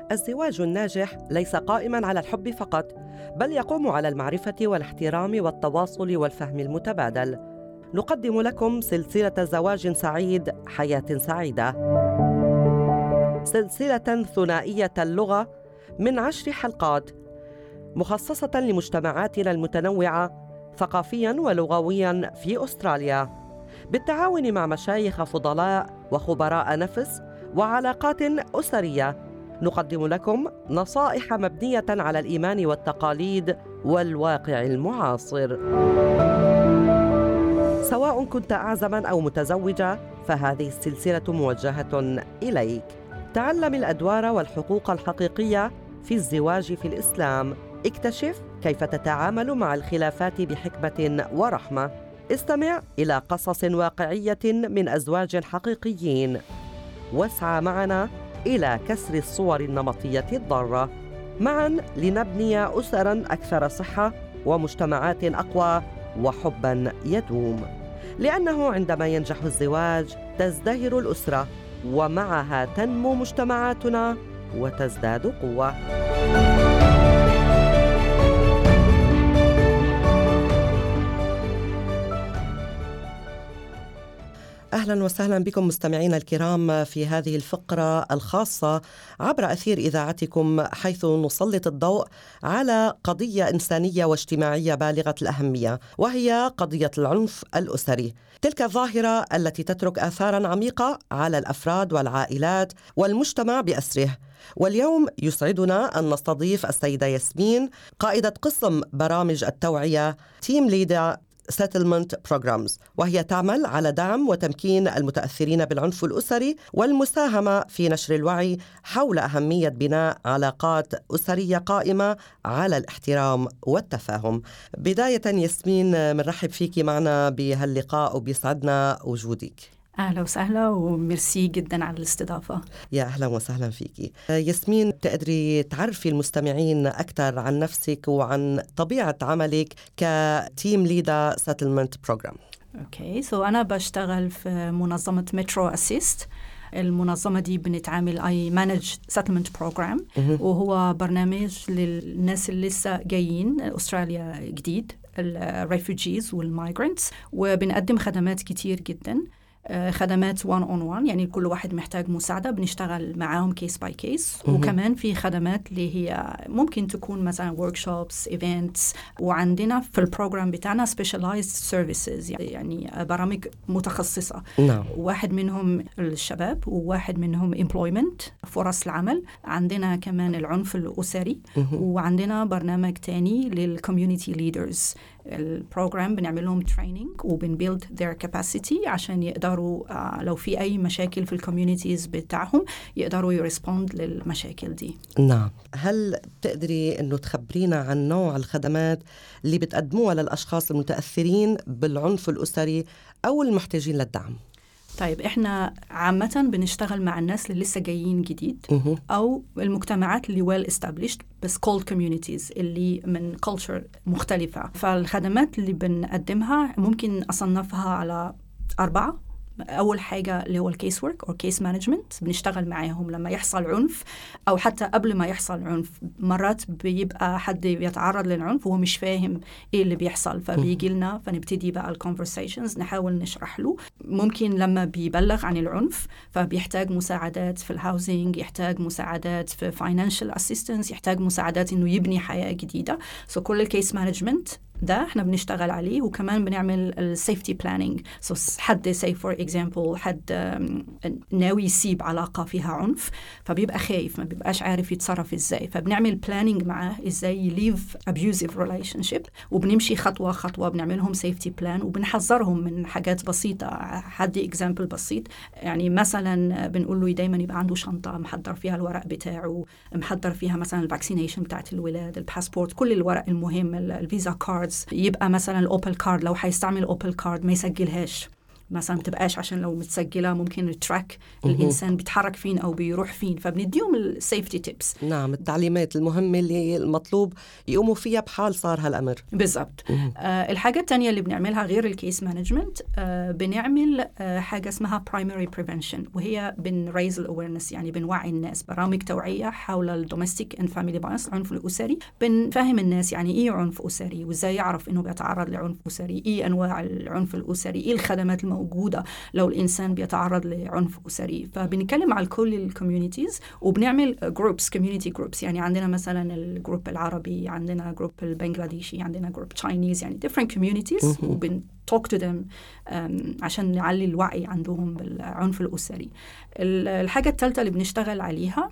الزواج الناجح ليس قائماً على الحب فقط، بل يقوم على المعرفة والاحترام والتواصل والفهم المتبادل. نقدم لكم سلسلة زواج سعيد حياة سعيدة، سلسلة ثنائية اللغة من 10 حلقات مخصصة لمجتمعاتنا المتنوعة ثقافياً ولغوياً في أستراليا، بالتعاون مع مشايخ فضلاء وخبراء نفس وعلاقات أسرية. نقدم لكم نصائح مبنية على الإيمان والتقاليد والواقع المعاصر. سواء كنت أعزباً أو متزوجة، فهذه السلسلة موجهة إليك. تعلم الأدوار والحقوق الحقيقية في الزواج في الإسلام. اكتشف كيف تتعامل مع الخلافات بحكمة ورحمة. استمع إلى قصص واقعية من أزواج حقيقيين، واسعى معنا إلى كسر الصور النمطية الضارة. معا لنبني أسراً أكثر صحة ومجتمعات أقوى وحباً يدوم، لأنه عندما ينجح الزواج تزدهر الأسرة، ومعها تنمو مجتمعاتنا وتزداد قوة. أهلاً وسهلاً بكم مستمعينا الكرام في هذه الفقرة الخاصة عبر أثير إذاعتكم، حيث نسلط الضوء على قضية إنسانية واجتماعية بالغة الأهمية، وهي قضية العنف الأسري. تلك الظاهرة التي تترك آثاراً عميقة على الأفراد والعائلات والمجتمع بأسره. واليوم يسعدنا أن نستضيف السيدة ياسمين، قائدة قسم برامج التوعية Team Leader Settlement Programs، وهي تعمل على دعم وتمكين المتأثرين بالعنف الأسري والمساهمة في نشر الوعي حول أهمية بناء علاقات أسرية قائمة على الاحترام والتفاهم. بداية ياسمين، بنرحب فيكي معنا بهاللقاء وبيسعدنا وجودك. أهلا وسهلا وميرسي جدا على الاستضافة. يا أهلا وسهلا فيكي. ياسمين، بتقدري تعرفي المستمعين أكثر عن نفسك وعن طبيعة عملك كتيم ليدر سيتلمنت بروجرام؟ أنا بشتغل في منظمة مترو أسيست. المنظمة دي بنتعامل I manage settlement program، وهو برنامج للناس اللي لسه جايين أستراليا جديد، الريفوجيز والمايجرانتس، وبنقدم خدمات كتير جدا، خدمات one on one، يعني كل واحد محتاج مساعدة بنشتغل معاهم كيس باي كيس. وكمان في خدمات اللي هي ممكن تكون مثلا workshops events، وعندنا في البروجرام بتاعنا specialized services، يعني برامج متخصصة. واحد منهم الشباب، وواحد منهم employment، فرص العمل. عندنا كمان العنف الأسري، وعندنا برنامج تاني للcommunity leaders. البروجرام بنعمل لهم training وبنbuild their capacity عشان يقدروا لو في أي مشاكل في الكوميونيتيز بتاعهم يقدروا يرسبوند للمشاكل دي. نعم. هل تقدري أنه تخبرينا عن نوع الخدمات اللي بتقدموها للأشخاص المتأثرين بالعنف الأسري أو المحتاجين للدعم؟ طيب، إحنا عامة بنشتغل مع الناس اللي لسه جايين جديد، أو المجتمعات اللي well established بس cold communities اللي من culture مختلفة. فالخدمات اللي بنقدمها ممكن أصنفها على 4. أول حاجة اللي هو الكيس ورك أو كيس مانجمنت، بنشتغل معاهم لما يحصل عنف أو حتى قبل ما يحصل عنف. مرات بيبقى حد يتعرض للعنف وهو مش فاهم إيه اللي بيحصل، فبيجي لنا فنبتدي بقى الكونفرسيشنز نحاول نشرح له. ممكن لما بيبلغ عن العنف فبيحتاج مساعدات في الهاوزينج، يحتاج مساعدات في financial assistance، يحتاج مساعدات إنه يبني حياة جديدة. كل الكيس مانجمنت ده احنا بنشتغل عليه، وكمان بنعمل السيفتي بلانينج. حد say for example حد ناوي يسيب علاقة فيها عنف، فبيبقى خايف، ما بيبقاش عارف يتصرف ازاي، فبنعمل بلانينج معاه ازاي leave abusive relationship، وبنمشي خطوة خطوة، بنعملهم سيفتي بلان وبنحذرهم من حاجات بسيطة. حد example بسيط، يعني مثلا بنقول له دايما يبقى عنده شنطة محضر فيها الورق بتاعه، محضر فيها مثلا الفاكسينيشن بتاعت الولاد، الباسبورت، كل الورق المهم، الفيزا كارد. يبقى مثلا الأوبل كارد لو هيستعمل أوبل كارد ما يسجلهاش، مثلا بتبقاش عشان لو متسجلة ممكن التراك الإنسان بيتحرك فين أو بيروح فين، فبنديهم السيفتي تيبس. نعم، التعليمات المهمة اللي المطلوب يقوموا فيها بحال صار هالأمر. بالضبط. الحاجة التانية اللي بنعملها غير الكيس مانجمنت، بنعمل حاجة اسمها primary prevention، وهي بنريز الأويرنس، يعني بنوعي الناس، برامج توعية حول الدومستيك اند فاميلي فايلنس، العنف الأسري. بنفهم الناس يعني إيه عنف أسري، وإزاي يعرف إنه بيتعرض لعنف أسري، إيه أنواع العنف الأسري، إيه الخدمات الموجودة لو الإنسان بيتعرض لعنف أسري. فبنتكلم على كل الكوميونيتيز، وبنعمل جروبس، كوميونيتي جروبس. يعني عندنا مثلا الجروب العربي، عندنا جروب البنغلاديشي، عندنا جروب تشاينيز، يعني different communities، وبن talk to them عشان نعلي الوعي عندهم بالعنف الأسري. الحاجة الثالثة اللي بنشتغل عليها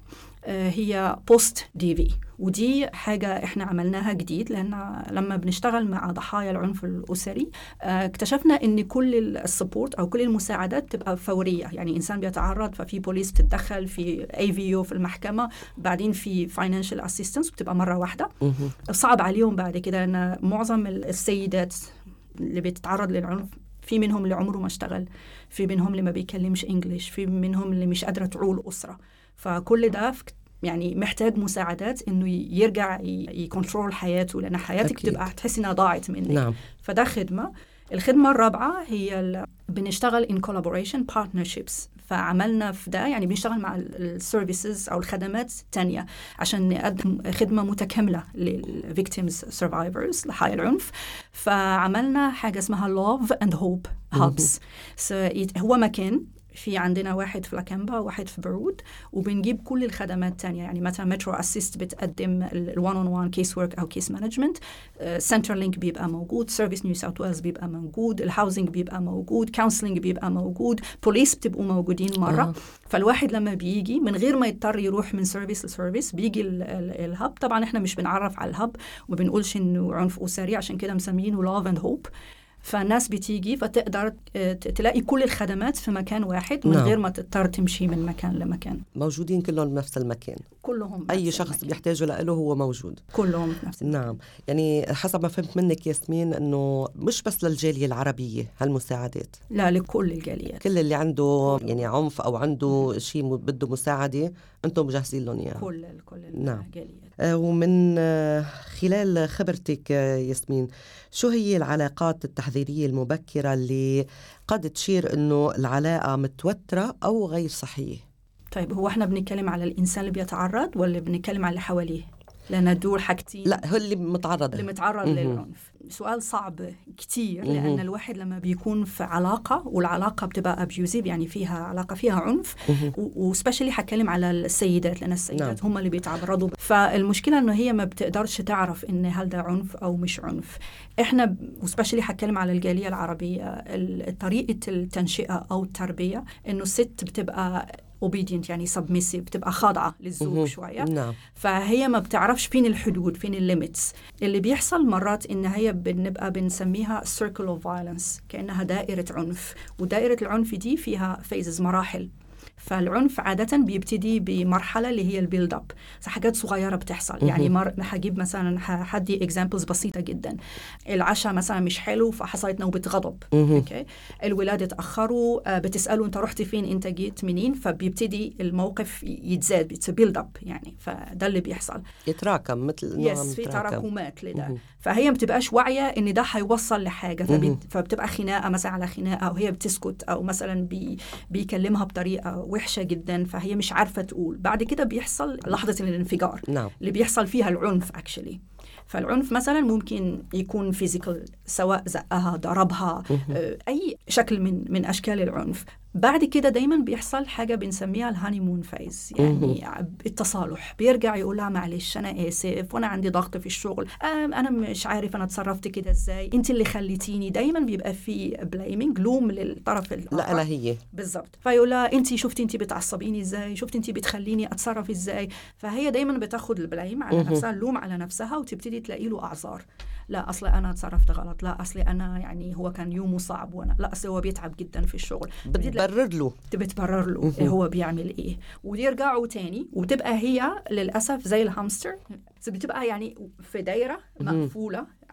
هي post DV، ودي حاجة إحنا عملناها جديد، لأن لما بنشتغل مع ضحايا العنف الأسري اكتشفنا إن كل السبورت أو كل المساعدات تبقى فورية. يعني إنسان بيتعرض ففي بوليس بتتدخل، في AVO في المحكمة، بعدين في financial assistance بتبقى مرة واحدة. صعب عليهم بعد كده، لأن معظم السيدات اللي بتتعرض للعنف في منهم اللي عمره ما اشتغل، في منهم اللي ما بيكلمش إنجليش، في منهم اللي مش قادرة تعول أسرة. فكل ده يعني محتاج مساعدات إنه يرجع يكنترول حياته، لأن حياتك تبقى تحس إنها ضاعت منك. نعم. فده خدمة. الخدمة الرابعة هي بنشتغل in collaboration partnerships. فعملنا في ده يعني بنشتغل مع السيرفيسز أو الخدمات التانية عشان نقدم خدمة متكاملة للفيكتيمز survivors لحياة العنف. فعملنا حاجة اسمها Love and Hope Hubs. هو مكان في عندنا واحد في لاكامبا وواحد في برود، وبنجيب كل الخدمات التانية. يعني مثلا مترو أسيست بتقدم الوان اون وان كيس ورك أو كيس مانجمنت، سنتر لينك بيبقى موجود، سيرفيس نيو ساوث ويلز بيبقى موجود، الهاوزنج بيبقى موجود، كونسلنج بيبقى موجود، بوليس بتبقوا موجودين مرة. فالواحد لما بيجي من غير ما يضطر يروح من سيرفيس لسيرفيس بيجي الهب. طبعا احنا مش بنعرف على الهب وما بنقولش انه عنف أسري، عشان كده مسمينه Love and Hope. فالناس بتيجي فتقدر تلاقي كل الخدمات في مكان واحد من غير ما تضطر تمشي من مكان لمكان. موجودين كلهم بنفس المكان، كلهم أي شخص بيحتاجه له هو موجود، كلهم في نفس المكان. نعم. يعني حسب ما فهمت منك ياسمين أنه مش بس للجالية العربية هالمساعدات، لا، لكل الجاليات، كل اللي عنده يعني عنف أو عنده شيء بده مساعدة أنتم مجهزين لهم إياه. كل نعم. الجاليات. ومن خلال خبرتك ياسمين، شو هي العلاقات التحذيرية المبكرة اللي قد تشير أنه العلاقة متوترة أو غير صحية؟ طيب، هو احنا بنتكلم على الإنسان اللي بيتعرض ولا بنتكلم على اللي حواليه؟ لأن دول حاجتين. لا، هو اللي متعرض للعنف. سؤال صعب كتير، لأن الواحد لما بيكون في علاقة والعلاقة بتبقى أبيوزيف، يعني فيها علاقة فيها عنف، وسبيشالي هتكلم على السيدات، لأن السيدات هم اللي بيتعرضوا. فالمشكلة أنه هي ما بتقدرش تعرف إن هل ده عنف أو مش عنف. إحنا وسبيشالي هتكلم على الجالية العربية، طريقة التنشئة أو التربية إنه الست بتبقى obedient، يعني submissive، بتبقى خاضعة للزوج شوية. نعم. فهي ما بتعرفش فين الحدود، فين الليميتس. اللي بيحصل مرات إن هي بنبقى بنسميها circle of violence، كأنها دائرة عنف. ودائرة العنف دي فيها phases، مراحل. فالعنف عادة بيبتدي بمرحلة اللي هي البيلد اب، حاجات صغيرة بتحصل. يعني هجيب مثلا هدي اكزامبلز بسيطة جدا. العشاء مثلا مش حلو فحصلت نوبة غضب. اوكي، الولاد اتأخروا، بتسألوا انت رحت فين، انت جيت منين، فبيبتدي الموقف يتزاد، بيلد اب يعني. فده اللي بيحصل، يتراكم مثل في تراكمات لده. فهي ما بتبقاش واعية ان ده هيوصل لحاجة، فبتبقى خناقة مثلا على خناقة، وهي بتسكت، او مثلا بيكلمها بطريقة وحشة جدا، فهي مش عارفة تقول. بعد كده بيحصل لحظة الانفجار. نعم. اللي بيحصل فيها العنف actually. فالعنف مثلا ممكن يكون فيزيكال، سواء زقها، ضربها، أي شكل من أشكال العنف. بعد كده دايما بيحصل حاجة بنسميها الهانيمون فايز، يعني التصالح. بيرجع يقولها معلش أنا آسف، وأنا عندي ضغط في الشغل، أنا مش عارف أنا اتصرفت كده إزاي، أنت اللي خليتيني. دايما بيبقى في بليمينج، لوم للطرف الآخر. لا هي بالضبط. فيقولها أنت شفتي أنت بتعصبيني إزاي، شفتي أنت بتخليني أتصرف إزاي. فهي دايما بتاخد البلايم على نفسها، اللوم على نفسها، وتبتدي تلاقي له أعذار. لا أصل أنا اتصرفت غلط، لا أصل أنا يعني هو كان يومه صعب، وأنا لا أصل هو بيتعب جدا في الشغل. بتبرر له هو بيعمل إيه، ويرجعوا تاني. وتبقى هي للأسف زي الهامستر، بتبقى يعني في دايرة مقفولة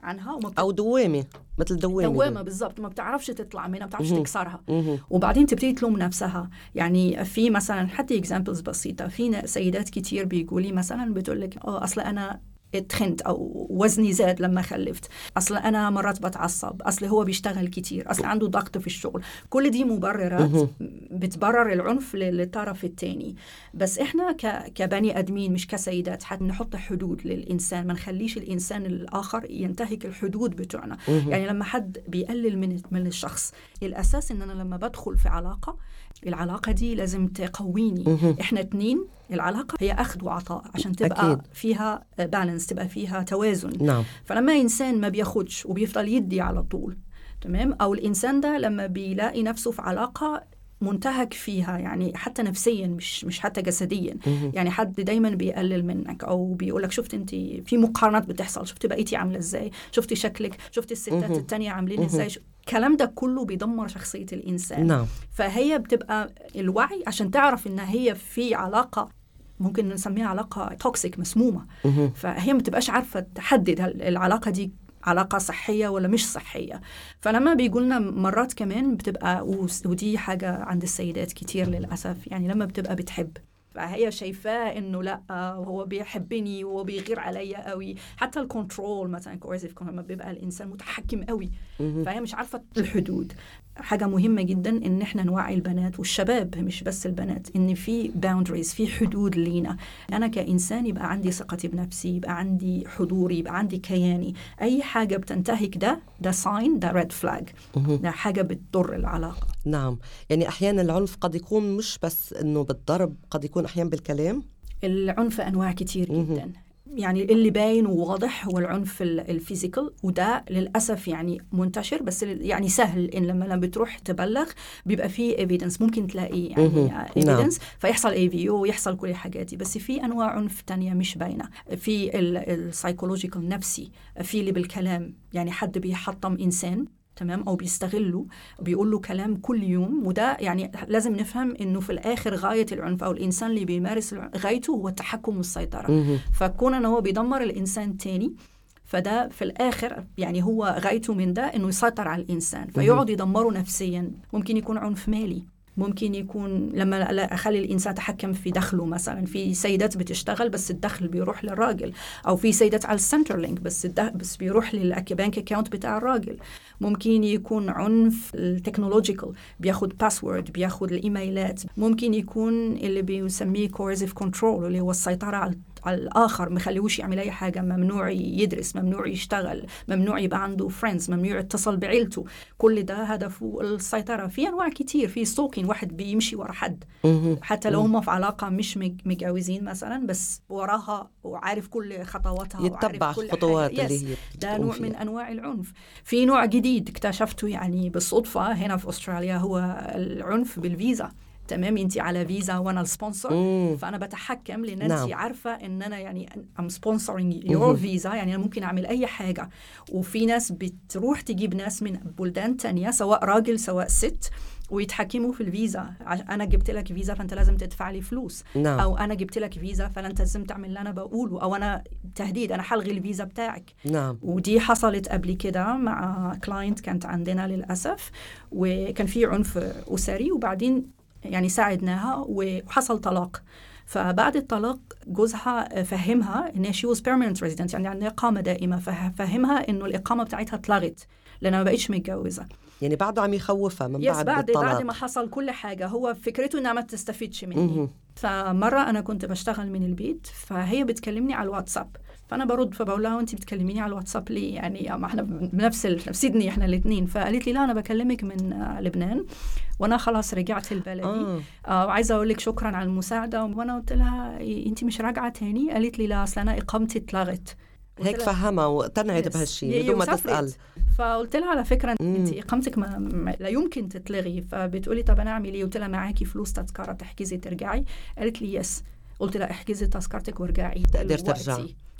عنها أو دوامة، مثل دوامة بالضبط، ما بتعرفش تطلع منها، ما بتعرفش تكسرها. وبعدين تبتدي تلوم نفسها. يعني في مثلا حتى examples بسيطة، في سيدات كتير بيقولي مثلا بتقول لك أصل أنا اتخنت أو وزني زاد لما خلفت، أصل أنا مرات بتعصب، أصل هو بيشتغل كتير، أصل عنده ضغط في الشغل. كل دي مبررات بتبرر العنف للطرف الثاني. بس إحنا كبني أدمين مش كسيدات حتى نحط حدود للإنسان، ما نخليش الإنسان الآخر ينتهك الحدود بتوعنا. يعني لما حد بيقلل من الشخص، الأساس إن أنا لما بدخل في العلاقة دي لازم تقويني. إحنا اتنين، العلاقة هي أخذ وعطاء عشان تبقى أكيد فيها بالانس، تبقى فيها توازن. نعم. فلما إنسان ما بياخدش وبيفضل يدي على طول، تمام، أو الإنسان ده لما بيلاقي نفسه في علاقة منتهك فيها، يعني حتى نفسيا مش حتى جسديا، يعني حد دايما بيقلل منك أو بيقولك شفت أنت في مقارنات بتحصل، شفت بقيتي عاملة إزاي، شفتي شكلك، شفتي الستات التانية عاملين إزاي، الكلام ده كله بيدمر شخصية الإنسان. نعم. فهي بتبقى الوعي عشان تعرف إن هي في علاقة ممكن نسميها علاقة توكسيك مسمومة. فهي ما تبقاش عارفة تحدد العلاقة دي علاقة صحية ولا مش صحية. فلما بيقولنا مرات كمان بتبقى، ودي حاجة عند السيدات كتير للأسف، يعني لما بتبقى بتحب فهي شايفاه إنه لا هو بيحبني وهو بيغير عليا قوي. حتى الكنترول مثلا كويسيف لما بيبقى الإنسان متحكم قوي، فهي مش عارفة الحدود. حاجة مهمة جدا إن إحنا نوعي البنات والشباب، مش بس البنات، إن في boundaries، في حدود لينا. أنا كإنسان يبقى عندي ثقتي بنفسي، يبقى عندي حضوري، يبقى عندي كياني. أي حاجة بتنتهك ده sign، ده red flag، ده حاجة بتضر العلاقة. نعم. يعني أحيانا العنف قد يكون مش بس إنه بالضرب، قد يكون أحيانا بالكلام. العنف أنواع كتير جدا. يعني اللي باين وواضح هو العنف الفيزيكال، وده للأسف يعني منتشر، بس يعني سهل إن لما بتروح تبلغ بيبقى فيه evidence، ممكن تلاقي يعني evidence فيحصل AVO ويحصل كل الحاجات دي. بس في أنواع عنف تانية مش باينة، في السايكولوجيكال نفسي، في اللي بالكلام، يعني حد بيحطم إنسان، تمام، أو بيستغله وبيقول له كلام كل يوم. وده يعني لازم نفهم إنه في الآخر غاية العنف أو الإنسان اللي بيمارس غايته هو التحكم والسيطرة. فكون أنه هو بيدمر الإنسان تاني، فده في الآخر يعني هو غايته من ده إنه يسيطر على الإنسان، فيقعد يدمره نفسيا. ممكن يكون عنف مالي، ممكن يكون لما أخلي الإنسان يتحكم في دخله. مثلا في سيدات بتشتغل بس الدخل بيروح للراجل، أو في سيدات على السنتر لينك بس بيروح للبانك أكاونت بتاع الراجل. ممكن يكون عنف التكنولوجيكال، بياخد باسورد، بياخد الإيميلات. ممكن يكون اللي بيسميه coercive control، اللي هو السيطرة على الآخر، مخليهوش يعمل أي حاجة، ممنوع يدرس، ممنوع يشتغل، ممنوع يبقى عنده فريندز، ممنوع يتصل بعيلته. كل ده هدفه السيطرة. في أنواع كتير، في ستوكين، واحد بيمشي ورا حد حتى لو هم في علاقة مش متجوزين مثلا، بس وراها وعارف كل خطواتها، يتبع كل خطوات اللي هي ده نوع من أنواع العنف. في نوع جديد اكتشفته يعني بالصدفة هنا في أستراليا، هو العنف بالفيزا. تمام، انت على فيزا وانا السبونسر، فانا بتحكم لان انت عارفه ان انا يعني I'm sponsoring your visa، يعني انا ممكن اعمل اي حاجه. وفي ناس بتروح تجيب ناس من بلدان تانية، سواء راجل سواء ست، ويتحكموا في الفيزا. انا جبت لك فيزا فانت لازم تدفع لي فلوس، او انا جبت لك فيزا فانت لازم تعمل اللي انا بقوله، او انا تهديد، انا حلغي الفيزا بتاعك. ودي حصلت قبل كده مع كلاينت كانت عندنا للاسف، وكان في عنف اسري، وبعدين يعني ساعدناها وحصل طلاق. فبعد الطلاق جوزها فهمها إن she was permanent resident، يعني عندها إقامة دائمة، فهمها إنه الإقامة بتاعتها اتلغت لأنها ما بقتش متجوزة. يعني بعده عم يخوفها من بعد الطلاق. بعد ما حصل كل حاجة، هو فكرته إنها ما تستفيدش مني. فمرة أنا كنت بشتغل من البيت، فهي بتكلمني على الواتساب، فأنا برد فبقول لها وأنت بتكلميني على الواتساب ليه؟ يعني ما إحنا بنفس سيدني إحنا الاثنين. فقالت لي لا، أنا بكلمك من لبنان وأنا خلاص رجعت البلدي، وعايزة أقول لك شكرا على المساعدة. وأنا قلت لها أنت مش راجعة تاني؟ قالت لي لا، أصل أنا إقامتي اتلغت. هيك فهمها وقتنعت بهالشيء بدون ما تسأل. فقلت لها على فكرة أنت إقامتك لا يمكن تتلغي. فبتقولي طب أنا أعمل إيه؟ قلت لها معاكي فلوس تذكرة تحجزي ترجعي؟ قالت لي يس. قلت لها احجزي تذكرتك وارجعي، تقدر ترجع.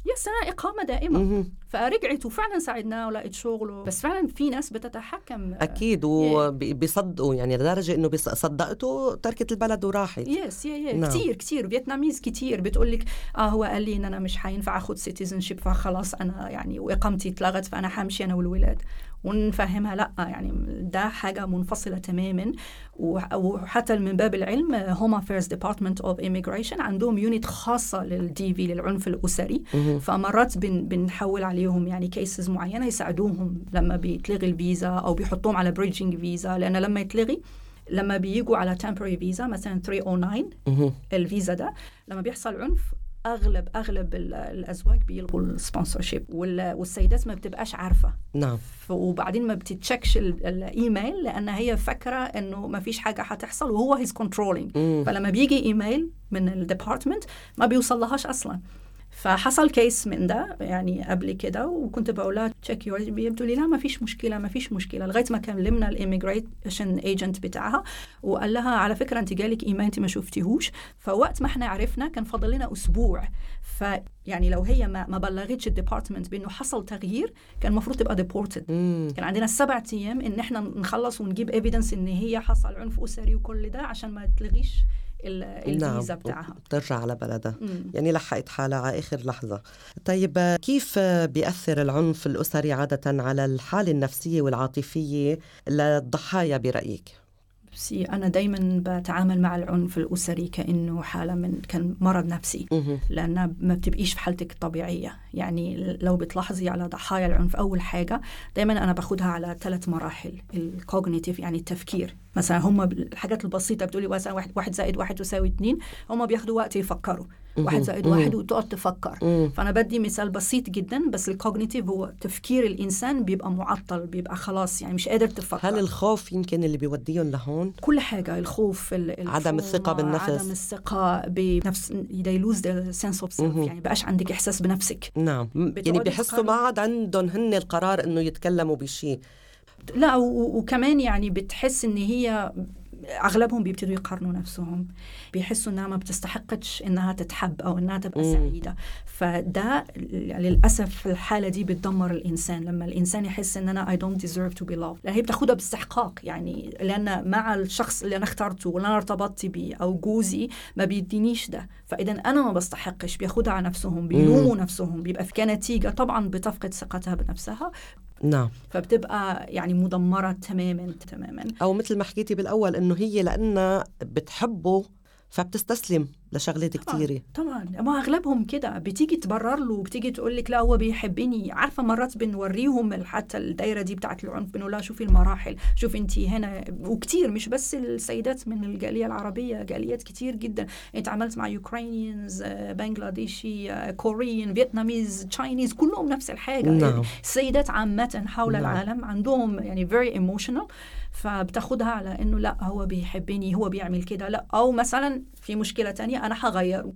أنا إقامة دائمة. فرجعت وفعلا ساعدناه ولقيت شغله. بس فعلا في ناس بتتحكم أكيد وبيصدقوا يعني لدرجة إنه صدقته تركت البلد وراحت. نعم. كتير فيتناميز كتير بتقولك هو قال لي إن أنا مش هينفع أخد citizenship فخلاص أنا يعني وإقامتي اتلغت فأنا همشي أنا والولاد. ونفهمها لأ يعني ده حاجة منفصلة تماما. وحتى من باب العلم Home Affairs Department of Immigration عندهم يونت خاصة للDV للعنف الأسري. فمرات بنحول عليهم يعني كيسز معينة يساعدوهم لما بيتلغي الفيزا أو بيحطوهم على بريدجينج فيزا. لأن لما يتلغي لما بييجوا على temporary فيزا مثلا 309 الفيزا ده لما بيحصل عنف أغلب الأزواج بيلغوا السبونسرشيب والسيدات ما بتبقاش عارفة. نعم. وبعدين ما بتتشكش الإيميل لأن هي فكرة إنه ما فيش حاجة هتحصل وهو he's controlling. فلما بيجي إيميل من الديبارتمنت ما بيوصل لهاش أصلاً. فحصل كيس من ده يعني قبل كده وكنت بقولها تشيك يور بيبدو لي لا ما فيش مشكلة لغاية ما كلمنا الإيميجريشن ايجنت بتاعها وقال لها على فكرة انت جالك ايميل انت ما شفتيهوش. فوقت ما احنا عرفنا كان فاضل لنا أسبوع. فيعني لو هي ما بلغتش الديبارتمنت بانه حصل تغيير كان المفروض تبقى ديبورتد. كان عندنا 7 أيام ان احنا نخلص ونجيب ايفيدنس ان هي حصل عنف أسري وكل ده عشان ما تلغيش الفيزا بتاعها ترجع على بلدها. يعني لحقت حالها على آخر لحظة. طيب كيف بيأثر العنف الأسري عادة على الحالة النفسية والعاطفية للضحايا برأيك؟ أنا دايما بتعامل مع العنف الأسري كأنه حالة كان مرض نفسي. لأن ما بتبقيش في حالتك الطبيعية. يعني لو بتلاحظي على ضحايا العنف أول حاجة دايما أنا باخدها على 3 مراحل. الكوغنيتيف يعني التفكير. مثلا هم الحاجات البسيطة بتقولي مثلا 1 زائد 1 يساوي 2 هم بياخدوا وقت يفكروا 1 زائد 1 وتقعد تفكر. فأنا بدي مثال بسيط جدا بس الكوغنيتيف هو تفكير الإنسان بيبقى معطل بيبقى خلاص يعني مش قادر تفكر. هل الخوف يمكن اللي بيوديهم لهون؟ كل حاجة الخوف عدم الثقة بالنفس عدم الثقة بنفس they lose their sense of self. يعني بقاش عندك إحساس بنفسك. نعم يعني بيحسوا ما عاد عندهم هن القرار إنه يتكلموا بشيء. لا وكمان يعني بتحس إن هي أغلبهم بيبتدوا يقارنوا نفسهم بيحسوا إنها ما بتستحقش إنها تتحب أو إنها تبقى سعيدة. فده للأسف الحالة دي بتدمر الإنسان لما الإنسان يحس إن أنا I don't deserve to be loved. لأن هي بتاخدها باستحقاق يعني لأن مع الشخص اللي أنا اخترته ولا أنا ارتبطت بيه أو جوزي ما بيدينيش ده فإذا أنا ما بستحقش. بياخدها على نفسهم بيلوموا نفسهم بيبقى في كنتيجة طبعا بتفقد ثقتها بنفسها. نعم. فبتبقى يعني مدمرة تماما. أو مثل ما حكيتي بالأول إنه هي لأنها بتحبه فبتستسلم لشغلات كتيرة. طبعا ما أغلبهم كده بتيجي تبرر له وبتيجي تقول لك لا هو بيحبني. عارفة مرات بنوريهم حتى الدائرة دي بتاعت العنف بنقول لها شوفي المراحل شوفي انتي هنا. وكتير مش بس السيدات من الجالية العربية جاليات كتير جدا. انت عملت مع يوكرانيينز بنغلاديشي كوريين فيتناميز تشاينيز كلهم نفس الحاجة. نعم. السيدات عامة حول العالم عندهم يعني very emotional. فبتاخدها على انه لا هو بيحبني هو بيعمل كده لا. او مثلا في مشكلة تانية أنا هغيره.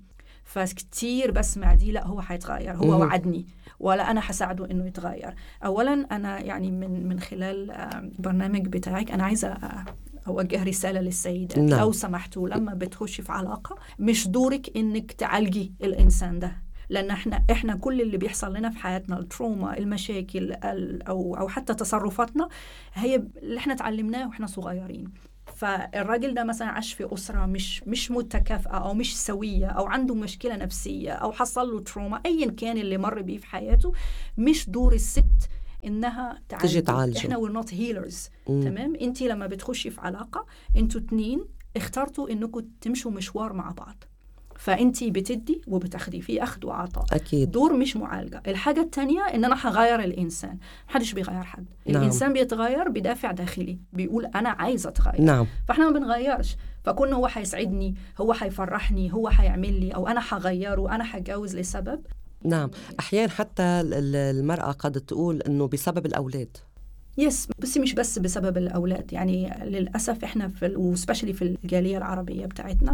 فكتير بسمع دي لا هو هيتغير هو وعدني ولا أنا هساعده إنه يتغير. أولا أنا يعني من خلال برنامج بتاعك أنا عايزة أوجه رسالة للسيدات. نعم. لو سمحتوا لما بتخشي في علاقة مش دورك إنك تعالجي الإنسان ده. لأن إحنا كل اللي بيحصل لنا في حياتنا التروما المشاكل أو حتى تصرفاتنا هي اللي إحنا تعلمناه وإحنا صغيرين. فالراجل ده مثلا عاش في أسرة مش متكافئة أو مش سوية أو عنده مشكلة نفسية أو حصل له تروما أيا كان اللي مر بيه في حياته. مش دور الست إنها تعالجه. إحنا we're not healers. تمام. أنتي لما بتخشي في علاقة أنتوا 2 اخترتوا إنكم تمشوا مشوار مع بعض. فأنتي بتدي وبتاخدي في أخذ وعطاء. أكيد. دور مش معالجة. الحاجة التانية إن أنا هغير الإنسان. محدش بيغير حد. نعم. الإنسان بيتغير بدافع داخلي بيقول أنا عايزة أتغير. نعم. فإحنا ما بنغيرش. فكون هو هيسعدني هو هيفرحني هو هيعمل لي أو أنا هغيره أنا هتجوز لسبب. نعم. أحيانا حتى المرأة قد تقول إنه بسبب الأولاد. بس مش بس بسبب الأولاد، يعني للأسف إحنا وسبيشلي في الجالية العربية بتاعتنا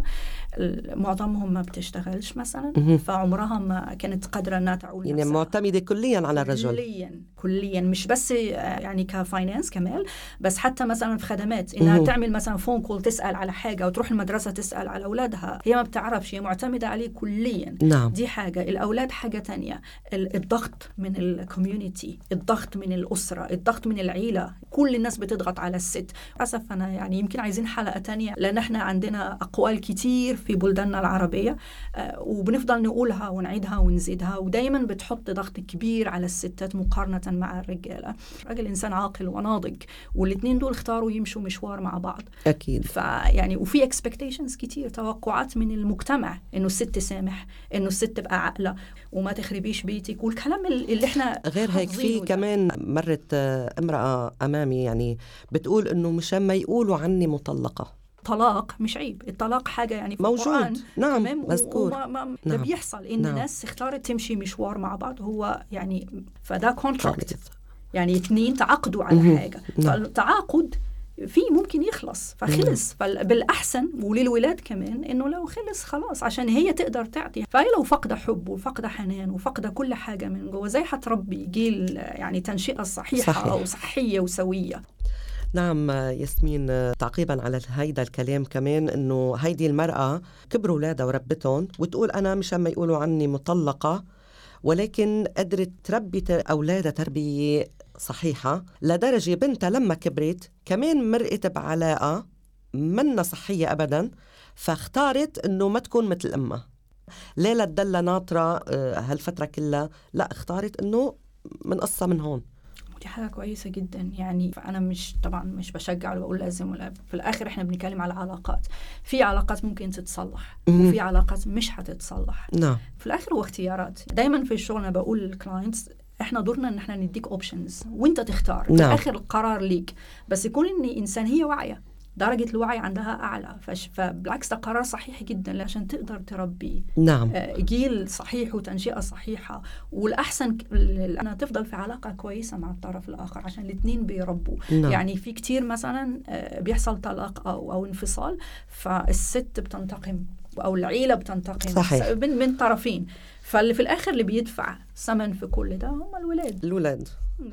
معظمهم ما بتشتغلش مثلا، فعمرها ما كانت قادرة أنها تعول يعني نفسها. معتمدة كليا على الرجل. كليا مش بس يعني كفاينانس كمال، بس حتى مثلا في خدمات إنها تعمل مثلا فون كول تسأل على حاجة وتروح المدرسة تسأل على أولادها، هي ما بتعرفش، هي معتمدة عليه كليا. نعم. دي حاجة. الأولاد حاجة تانية، الضغط من الكوميونيتي، الضغط من الأسرة، الضغط من العيلة، كل الناس بتضغط على الست. للأسف أنا يعني يمكن عايزين حلقة تانية، لأن احنا عندنا أقوال كتير في بلداننا العربية وبنفضل نقولها ونعيدها ونزيدها، ودايما بتحط ضغط كبير على الستات مقارنة مع الرجالة. الراجل إنسان عاقل وناضج، والاثنين دول اختاروا يمشوا مشوار مع بعض. أكيد. فيعني وفي expectations كتير، توقعات من المجتمع إنه الست سامح، إنه الست تبقى عاقلة وما تخربيش بيتك، والكلام اللي احنا غير هيك. في كمان مرت امرأة أمامي يعني بتقول إنه مشان ما يقولوا عني مطلقة. طلاق مش عيب، الطلاق حاجة يعني في موجود. القرآن. نعم مذكور. ده بيحصل إن ناس اختارت تمشي مشوار مع بعض، هو يعني فده كونتراكت، يعني اثنين تعاقدوا على حاجة. فالتعاقد فيه ممكن يخلص، فخلص. فبالأحسن وللولاد كمان إنه لو خلص خلاص، عشان هي تقدر تعطي. فهي لو فقدة حب وفقدة حنان وفقدة كل حاجة من جوه، زي حتربي جيل يعني تنشئة صحيحة أو صحية وسوية. نعم ياسمين، تعقيبا على هيدا الكلام كمان، إنه هيدي المرأة كبروا أولادها وربتهم، وتقول أنا مشان ما يقولوا عني مطلقة، ولكن قدرت تربي أولادها تربية صحيحة، لدرجة بنتها لما كبرت كمان مرقت بعلاقة منا صحية أبدا، فاختارت إنه ما تكون مثل أمها. ليلة تدلى ناطرة هالفترة كلها، لا اختارت إنه من قصة من هون. دي حاجة كويسة جدا. يعني أنا مش طبعا مش بشجع ولا بقول لازم، ولا في الآخر إحنا بنتكلم على علاقات. في علاقات ممكن تتصلح وفي علاقات مش هتتصلح. نعم. في الآخر هو اختيارات. دايما في الشغل أنا بقول للكلاينتس إحنا دورنا إن إحنا نديك اوبشنز وإنت تختار. في الآخر القرار ليك، بس يكون إن إنسان هي واعية، درجة الوعي عندها أعلى، فبالعكس ده قرار صحيح جدا عشان تقدر تربي جيل صحيح وتنشئة صحيحة. والأحسن أنها تفضل في علاقة كويسة مع الطرف الآخر عشان الاثنين بيربوا. يعني في كتير مثلا بيحصل طلاق أو انفصال، فالست بتنتقم أو العيلة بتنتقم من طرفين، فاللي في الآخر اللي بيدفع ثمن في كل ده هم الولاد.